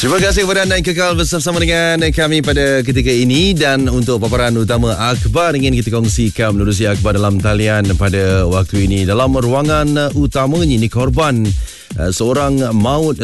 Terima kasih kepada anda yang kekal bersama dengan kami pada ketika ini. Dan untuk paparan utama akhbar ingin kita kongsikan menerusi akhbar dalam talian pada waktu ini. Dalam ruangan utamanya ini korban seorang maut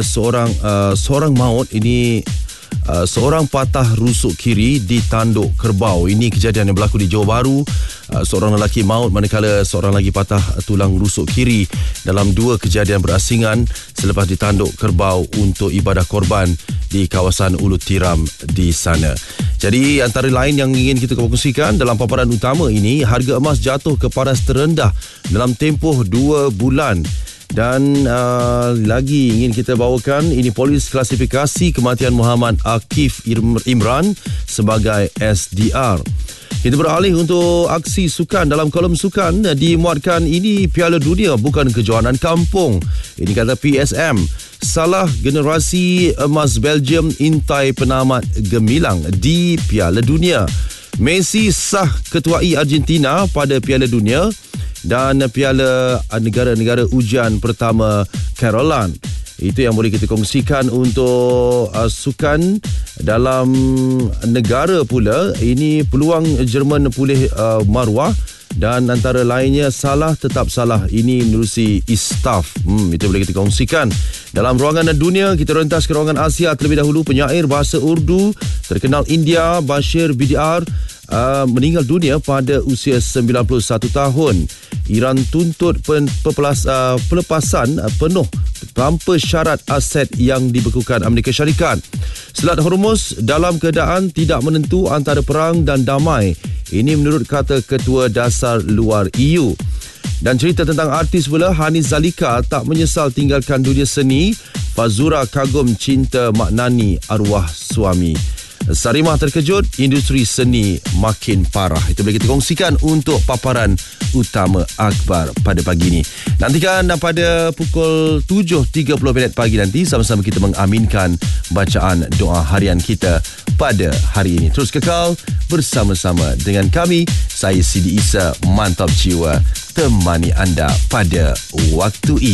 ini seorang patah rusuk kiri di tanduk kerbau. Ini kejadian yang berlaku di Johor Bahru. Seorang lelaki maut manakala seorang lagi patah tulang rusuk kiri dalam dua kejadian berasingan selepas ditanduk kerbau untuk ibadah korban di kawasan Ulu Tiram di sana. Jadi antara lain yang ingin kita kongsikan dalam paparan utama ini, harga emas jatuh ke paras terendah dalam tempoh 2 bulan. Dan lagi ingin kita bawakan, ini polis klasifikasi kematian Muhammad Akif Imran sebagai SDR. Kita beralih untuk aksi sukan. Dalam kolom sukan dimuatkan ini Piala Dunia bukan kejohanan kampung. Ini kata PSM. Salah generasi emas Belgium intai penamat gemilang di Piala Dunia. Messi sah ketuai Argentina pada Piala Dunia dan Piala Negara-Negara ujian pertama Caroline. Itu yang boleh kita kongsikan untuk sukan. Dalam negara pula, ini peluang Jerman pulih maruah dan antara lainnya salah tetap salah. Ini menerusi Istaf. Itu boleh kita kongsikan. Dalam ruangan dunia, kita rentas ke ruangan Asia terlebih dahulu. Penyair bahasa Urdu terkenal India Bashir Bidiar meninggal dunia pada usia 91 tahun. Iran tuntut pelepasan penuh tanpa syarat aset yang dibekukan Amerika Syarikat. Selat Hormuz dalam keadaan tidak menentu antara perang dan damai. Ini menurut kata Ketua Dasar Luar EU. Dan cerita tentang artis pula, Hanis Zalika tak menyesal tinggalkan dunia seni. Fazura kagum cinta maknani arwah suami. Sarimah terkejut, industri seni makin parah. Itu boleh kita kongsikan untuk paparan utama akhbar pada pagi ini. Nantikan pada pukul 7.30 pagi nanti sama-sama kita mengaminkan bacaan doa harian kita pada hari ini. Terus kekal bersama-sama dengan kami. Saya Sidi Isa, mantap jiwa, temani anda pada waktu ini.